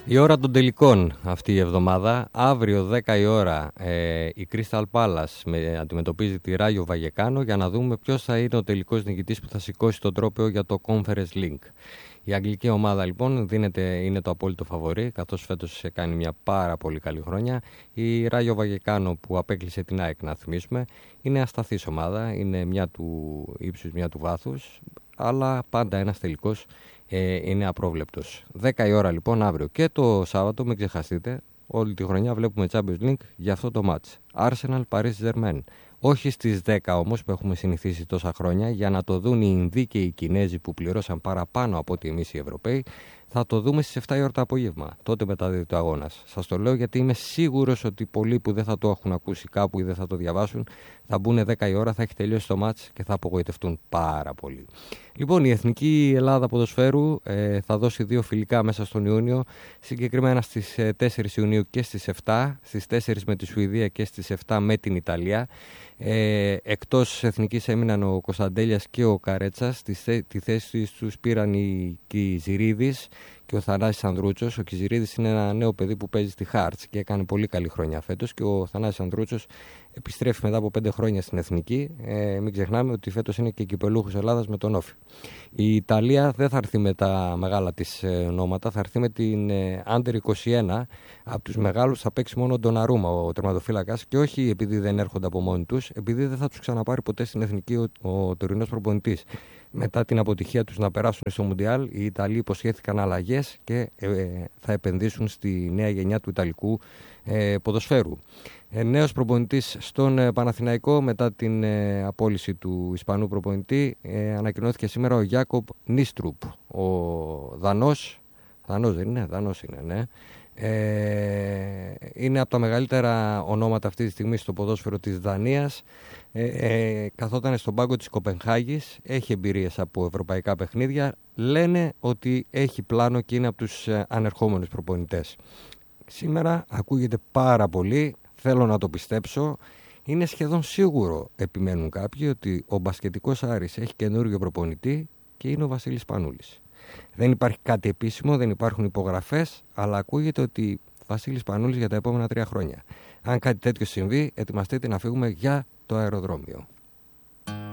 Η ώρα των τελικών αυτή η εβδομάδα. Αύριο 10 η ώρα η Crystal Palace αντιμετωπίζει τη Rayo Vallecano για να δούμε ποιος θα είναι ο τελικός νικητής που θα σηκώσει το τρόπαιο για το Conference League. Η αγγλική ομάδα λοιπόν είναι το απόλυτο φαβορί, καθώς φέτος κάνει μια πάρα πολύ καλή χρονιά. Η Rayo Vallecano που απέκλεισε την ΑΕΚ, να θυμίσουμε, είναι ασταθής ομάδα, είναι μια του ύψους, μια του βάθους, αλλά πάντα ένας τελικός είναι απρόβλεπτος. 10 η ώρα λοιπόν αύριο και το Σάββατο, μην ξεχαστείτε, όλη τη χρονιά βλέπουμε Champions League για αυτό το μάτς. Arsenal Paris Germain. Όχι στις 10 όμως που έχουμε συνηθίσει τόσα χρόνια, για να το δουν οι Ινδοί και οι Κινέζοι που πληρώσαν παραπάνω από ότι εμείς οι Ευρωπαίοι. Θα το δούμε στις 7 η ώρα το απόγευμα. Τότε μεταδίδεται ο αγώνας. Σας το λέω γιατί είμαι σίγουρος ότι πολλοί που δεν θα το έχουν ακούσει κάπου ή δεν θα το διαβάσουν θα μπουν 10 η ώρα, θα έχει τελειώσει το μάτς και θα απογοητευτούν πάρα πολύ. Λοιπόν, η Εθνική Ελλάδα Ποδοσφαίρου θα δώσει 2 φιλικά μέσα στον Ιούνιο, συγκεκριμένα στις 4 Ιουνίου και στις 7, στις 4 με τη Σουηδία και στις 7 με την Ιταλία. Εκτός εθνικής έμειναν ο Κωνσταντέλιας και ο Καρέτσας. Τη θέση τους πήραν οι Κιζηρίδης και ο Θανάσης Ανδρούτσος. Ο Κιζηρίδης είναι ένα νέο παιδί που παίζει στη Χάρτς και έκανε πολύ καλή χρονιά φέτος, και ο Θανάσης Ανδρούτσος επιστρέφει μετά από 5 χρόνια στην εθνική. Μην ξεχνάμε ότι φέτος είναι και κυπελούχος Ελλάδας με τον Όφη. Η Ιταλία δεν θα έρθει με τα μεγάλα της ονόματα, θα έρθει με την Under 21. Από τους μεγάλους θα παίξει μόνο ο Ντοναρούμα, ο τερματοφύλακας, και όχι επειδή δεν έρχονται από μόνοι τους, επειδή δεν θα τους ξαναπάρει ποτέ στην εθνική ο τωρινός προπονητής. Μετά την αποτυχία τους να περάσουν στο Μουντιάλ, οι Ιταλοί υποσχέθηκαν αλλαγές και θα επενδύσουν στη νέα γενιά του Ιταλικού ποδοσφαίρου. Νέος προπονητής στον Παναθηναϊκό μετά την απόλυση του Ισπανού προπονητή, ανακοινώθηκε σήμερα ο Γιάκοπ Νίστρουπ. Ο Δανός δεν είναι, Δανός είναι, ναι. Είναι από τα μεγαλύτερα ονόματα αυτή τη στιγμή στο ποδόσφαιρο της Δανίας. Καθόταν στον πάγκο της Κοπενχάγης, έχει εμπειρίες από ευρωπαϊκά παιχνίδια. Λένε ότι έχει πλάνο και είναι από τους ανερχόμενους προπονητές. Σήμερα ακούγεται πάρα πολύ, θέλω να το πιστέψω. Είναι σχεδόν σίγουρο, επιμένουν κάποιοι, ότι ο μπασκετικός Άρης έχει καινούριο προπονητή και είναι ο Βασίλης Πανούλης. Δεν υπάρχει κάτι επίσημο, δεν υπάρχουν υπογραφές, αλλά ακούγεται ότι Βασίλης Πανούλης για τα επόμενα 3 χρόνια. Αν κάτι τέτοιο συμβεί, ετοιμαστείτε να φύγουμε για το αεροδρόμιο.